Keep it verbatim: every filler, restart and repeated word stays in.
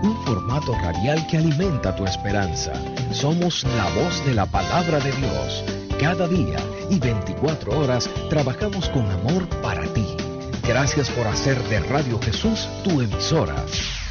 un formato radial que alimenta tu esperanza. Somos la voz de la palabra de Dios. Cada día y veinticuatro horas trabajamos con amor para ti. Gracias por hacer de Radio Jesús tu emisora.